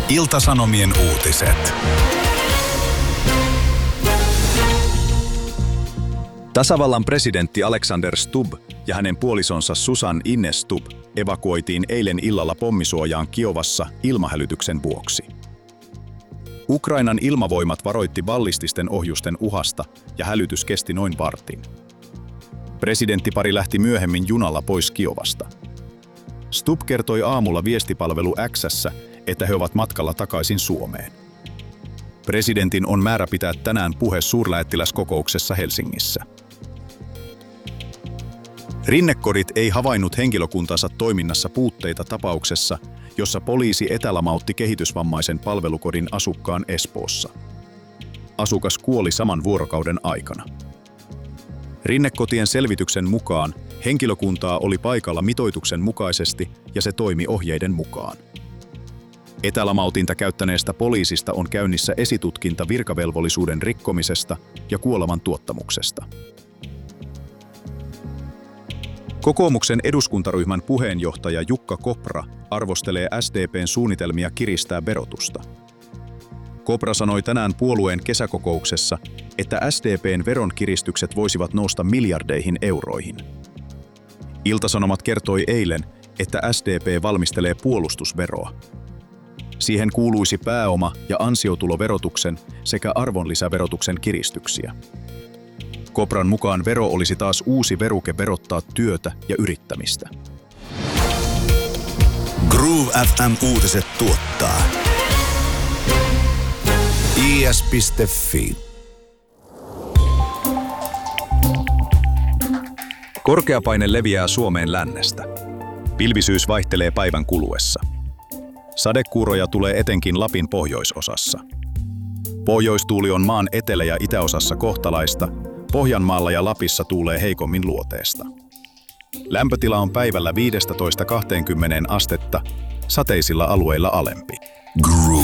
Ilta-Sanomien uutiset. Tasavallan presidentti Alexander Stubb ja hänen puolisonsa Susan Ines Stubb evakuoitiin eilen illalla pommisuojaan Kiovassa ilmahälytyksen vuoksi. Ukrainan ilmavoimat varoitti ballististen ohjusten uhasta ja hälytys kesti noin vartin. Presidenttipari lähti myöhemmin junalla pois Kiovasta. Stubb kertoi aamulla viestipalvelu X:ssä, että he ovat matkalla takaisin Suomeen. Presidentin on määrä pitää tänään puhe suurlähettiläskokouksessa Helsingissä. Rinnekodit ei havainnut henkilökuntansa toiminnassa puutteita tapauksessa, jossa poliisi etälamautti kehitysvammaisen palvelukodin asukkaan Espoossa. Asukas kuoli saman vuorokauden aikana. Rinnekotien selvityksen mukaan henkilökuntaa oli paikalla mitoituksen mukaisesti ja se toimi ohjeiden mukaan. Etälamautinta käyttäneestä poliisista on käynnissä esitutkinta virkavelvollisuuden rikkomisesta ja kuoleman tuottamuksesta. Kokoomuksen eduskuntaryhmän puheenjohtaja Jukka Kopra arvostelee SDP:n suunnitelmia kiristää verotusta. Kopra sanoi tänään puolueen kesäkokouksessa, että SDP:n veronkiristykset voisivat nousta miljardeihin euroihin. Ilta-Sanomat kertoi eilen, että SDP valmistelee puolustusveroa. Siihen kuuluisi pääoma- ja ansiotuloverotuksen sekä arvonlisäverotuksen kiristyksiä. Kopran mukaan vero olisi taas uusi veruke verottaa työtä ja yrittämistä. Groove FM uutiset tuottaa is.fi. Korkeapaine leviää Suomeen lännestä. Pilvisyys vaihtelee päivän kuluessa. Sadekuuroja tulee etenkin Lapin pohjoisosassa. Pohjoistuuli on maan etelä- ja itäosassa kohtalaista, Pohjanmaalla ja Lapissa tuulee heikommin luoteesta. Lämpötila on päivällä 15–20 astetta, sateisilla alueilla alempi. Groove.